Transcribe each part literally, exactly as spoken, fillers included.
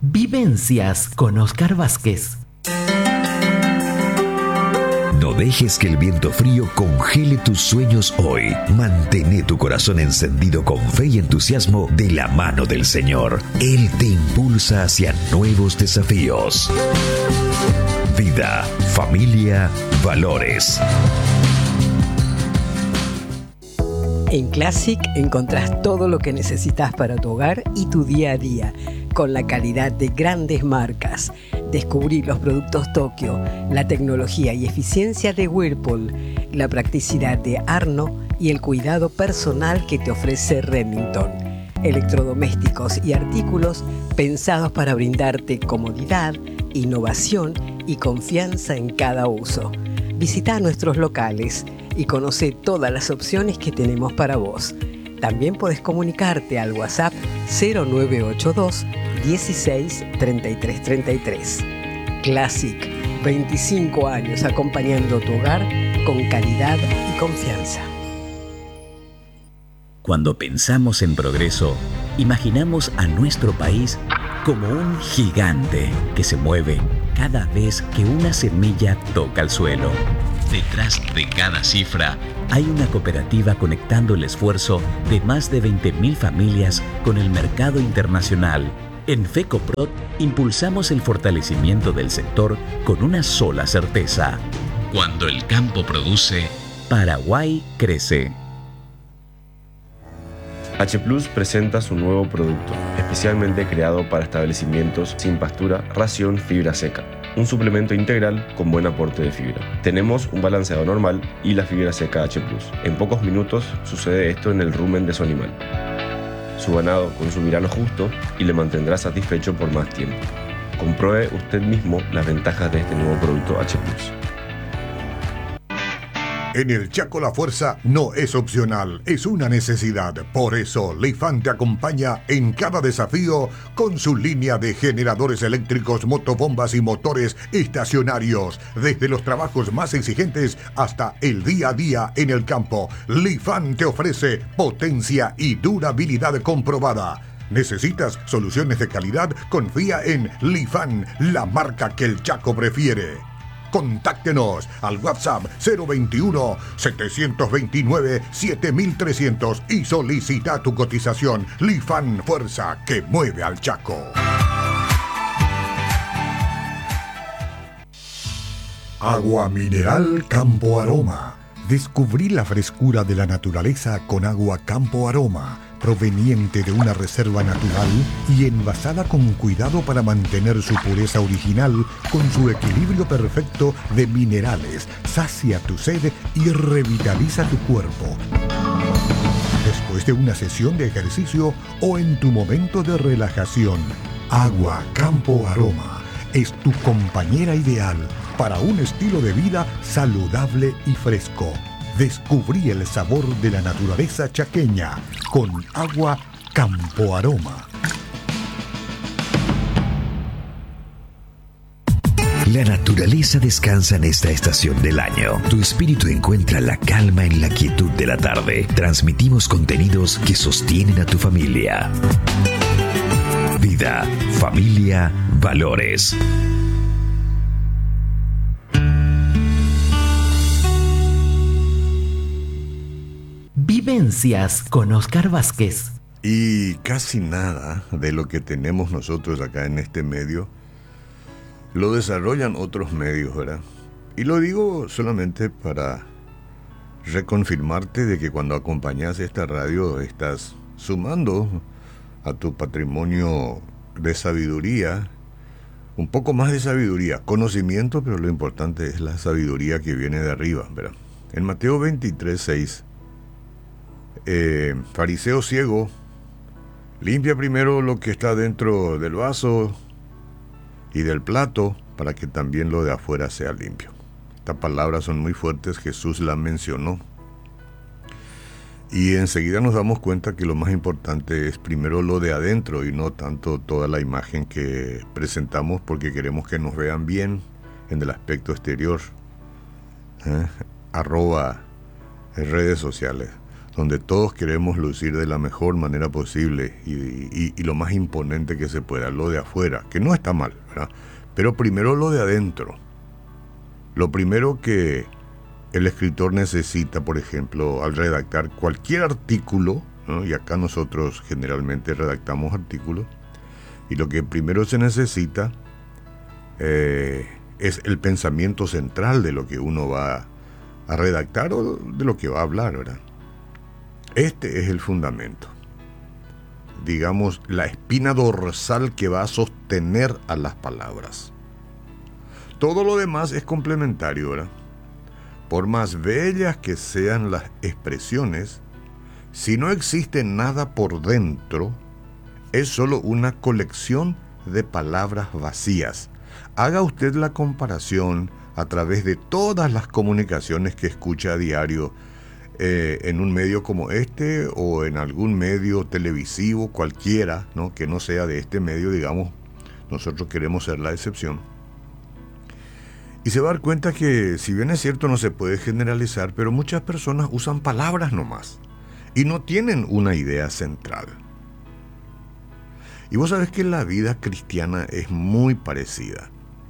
Vivencias con Oscar Vázquez. No dejes que el viento frío congele tus sueños hoy. Mantén tu corazón encendido con fe y entusiasmo de la mano del Señor. Él te impulsa hacia nuevos desafíos. Vida, familia, valores. En Classic encontrás todo lo que necesitas para tu hogar y tu día a día, con la calidad de grandes marcas. Descubrí los productos Tokio, la tecnología y eficiencia de Whirlpool, la practicidad de Arno y el cuidado personal que te ofrece Remington. Electrodomésticos y artículos pensados para brindarte comodidad, innovación y confianza en cada uso. Visita nuestros locales y conoce todas las opciones que tenemos para vos. También podés comunicarte al WhatsApp cero nueve ocho dos dieciséis treinta y tres treinta y tres. Classic, veinticinco años acompañando tu hogar con calidad y confianza. Cuando pensamos en progreso, imaginamos a nuestro país como un gigante que se mueve cada vez que una semilla toca el suelo. Detrás de cada cifra hay una cooperativa conectando el esfuerzo de más de veinte mil familias con el mercado internacional. En FECOPROD impulsamos el fortalecimiento del sector con una sola certeza. Cuando el campo produce, Paraguay crece. H Plus presenta su nuevo producto, especialmente creado para establecimientos sin pastura, ración fibra seca. Un suplemento integral con buen aporte de fibra. Tenemos un balanceado normal y la fibra seca H Plus. En pocos minutos sucede esto en el rumen de su animal. Su ganado consumirá lo justo y le mantendrá satisfecho por más tiempo. Compruebe usted mismo las ventajas de este nuevo producto H Plus. En el Chaco la fuerza no es opcional, es una necesidad. Por eso, Lifan te acompaña en cada desafío con su línea de generadores eléctricos, motobombas y motores estacionarios. Desde los trabajos más exigentes hasta el día a día en el campo, Lifan te ofrece potencia y durabilidad comprobada. ¿Necesitas soluciones de calidad? Confía en Lifan, la marca que el Chaco prefiere. Contáctenos al WhatsApp cero veintiuno, setecientos veintinueve, siete mil trescientos y solicita tu cotización. Lifan, fuerza que mueve al Chaco. Agua mineral Campo Aroma. Descubrí la frescura de la naturaleza con agua Campo Aroma, proveniente de una reserva natural y envasada con cuidado para mantener su pureza original con su equilibrio perfecto de minerales, sacia tu sed y revitaliza tu cuerpo. Después de una sesión de ejercicio o en tu momento de relajación, Agua Campo Aroma es tu compañera ideal para un estilo de vida saludable y fresco. Descubrí el sabor de la naturaleza chaqueña con Agua Campo Aroma. La naturaleza descansa en esta estación del año. Tu espíritu encuentra la calma en la quietud de la tarde. Transmitimos contenidos que sostienen a tu familia. Vida, familia, valores. Vivencias con Oscar Vázquez. Y casi nada de lo que tenemos nosotros acá en este medio lo desarrollan otros medios, ¿verdad? Y lo digo solamente para reconfirmarte de que cuando acompañas esta radio estás sumando a tu patrimonio de sabiduría, un poco más de sabiduría, conocimiento, pero lo importante es la sabiduría que viene de arriba, ¿verdad? En Mateo veintitrés, seis, eh, fariseo ciego, limpia primero lo que está dentro del vaso y del plato para que también lo de afuera sea limpio. Estas palabras son muy fuertes, Jesús las mencionó. Y enseguida nos damos cuenta que lo más importante es primero lo de adentro y no tanto toda la imagen que presentamos porque queremos que nos vean bien en el aspecto exterior. ¿Eh? Arroba en redes sociales. donde todos queremos lucir de la mejor manera posible y, y, y lo más imponente que se pueda, lo de afuera, que no está mal, ¿verdad? Pero primero lo de adentro. Lo primero que el escritor necesita, por ejemplo, al redactar cualquier artículo, ¿no? Y acá nosotros generalmente redactamos artículos, y lo que primero se necesita eh, es el pensamiento central de lo que uno va a redactar o de lo que va a hablar, ¿verdad? Este es el fundamento, digamos, la espina dorsal que va a sostener a las palabras. Todo lo demás es complementario, ¿verdad? Por más bellas que sean las expresiones, si no existe nada por dentro, es solo una colección de palabras vacías. Haga usted la comparación a través de todas las comunicaciones que escucha a diario eh, en un medio como este o en algún medio televisivo cualquiera, ¿no? Que no sea de este medio, digamos, nosotros queremos ser la excepción. Y se va a dar cuenta que, si bien es cierto, no se puede generalizar, pero muchas personas usan palabras nomás y no tienen una idea central. Y vos sabés que la vida cristiana es muy parecida.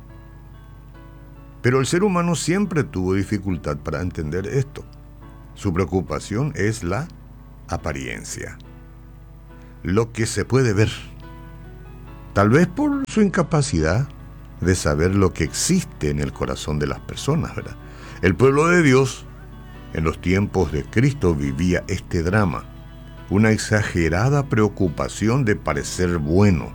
Pero el ser humano siempre tuvo dificultad para entender esto. Su preocupación es la apariencia, lo que se puede ver. Tal vez por su incapacidad de saber lo que existe en el corazón de las personas, ¿verdad? El pueblo de Dios, en los tiempos de Cristo, vivía este drama, una exagerada preocupación de parecer bueno,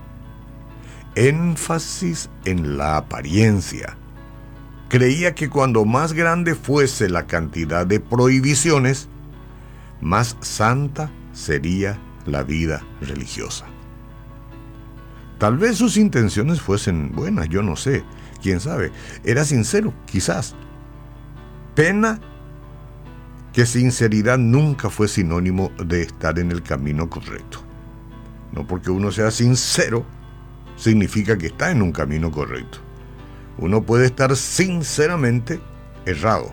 énfasis en la apariencia. Creía que cuando más grande fuese la cantidad de prohibiciones, más santa sería la vida religiosa. Tal vez sus intenciones fuesen buenas, yo no sé, quién sabe. Era sincero, quizás. Pena que sinceridad nunca fue sinónimo de estar en el camino correcto. No porque uno sea sincero, significa que está en un camino correcto. Uno puede estar sinceramente errado.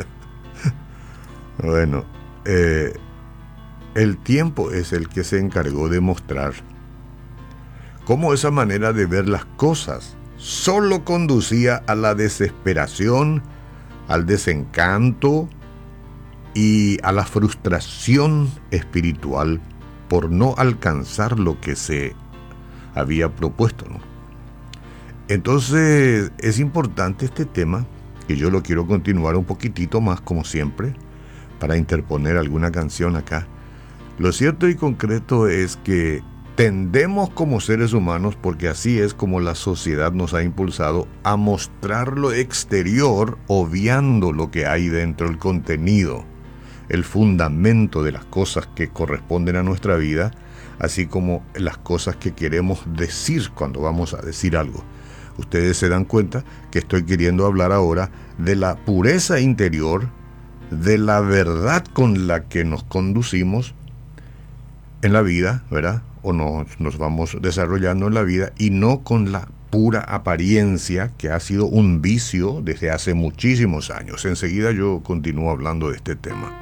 Bueno, eh, el tiempo es el que se encargó de mostrar cómo esa manera de ver las cosas solo conducía a la desesperación, al desencanto y a la frustración espiritual por no alcanzar lo que se había propuesto, ¿no? Entonces es importante este tema, que yo lo quiero continuar un poquitito más, como siempre, para interponer alguna canción acá. Lo cierto y concreto es que tendemos como seres humanos, porque así es como la sociedad nos ha impulsado, a mostrar lo exterior, obviando lo que hay dentro, el contenido, el fundamento de las cosas que corresponden a nuestra vida, así como las cosas que queremos decir cuando vamos a decir algo. Ustedes se dan cuenta que estoy queriendo hablar ahora de la pureza interior, de la verdad con la que nos conducimos en la vida, ¿verdad? O nos, nos vamos desarrollando en la vida, y no con la pura apariencia, que ha sido un vicio desde hace muchísimos años. Enseguida yo continúo hablando de este tema.